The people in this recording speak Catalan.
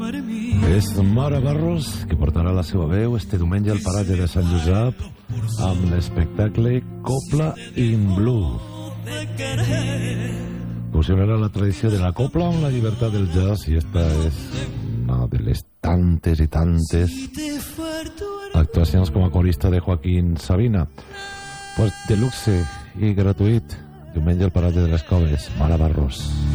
És Mara Barros, que portarà la seva veu este diumenge al paratge de Sant Josep amb l'espectacle Copla in Blue. Fusionarà la tradició de la copla amb la llibertat del jazz, i esta és una de les tantes i tantes actuacions com a corista de Joaquín Sabina. Pues de luxe i gratuït, diumenge al paratge de les Coves, Mara Barros.